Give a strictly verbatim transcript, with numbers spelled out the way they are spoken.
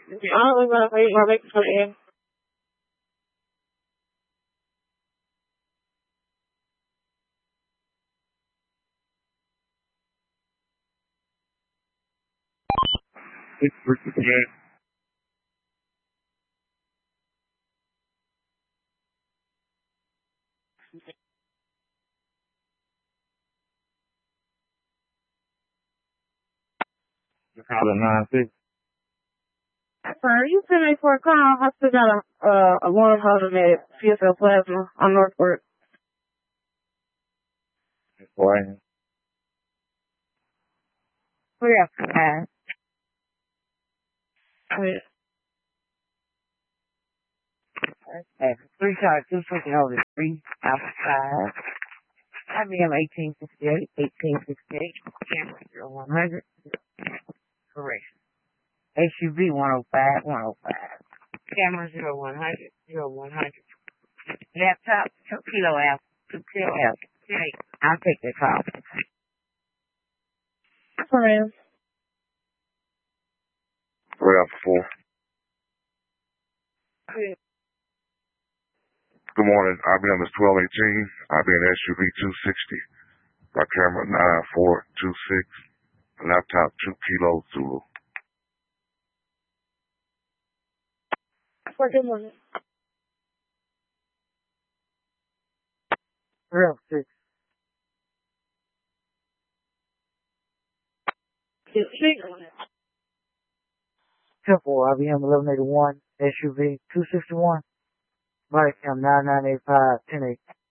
I don't know if I my makeup for the end. It's pretty good. Call it nine six. Sir, you sent me for a call. I still got a uh, a warm holder at C S L Plasma on Northport. Boy. We got five. Okay. Okay. Three car, two fifty over three outside. I B M eighteen sixty-eight, eighteen sixty-eight, camera zero one hundred. Correction. S U V one oh five, one oh five. Camera zero one hundred, zero one hundred. Laptop, two kilo F, two kilo F. Okay, I'll take the call. Friends. Three out four. Okay. Good morning. I B M is twelve eighteen. I B M S U V two sixty. My camera nine four two six. Laptop two kilo Zulu. For good morning. Real six. Temple, I B M eleven eighty-one, S U V two sixty-one. Body cam nine nine eight five, ten eight.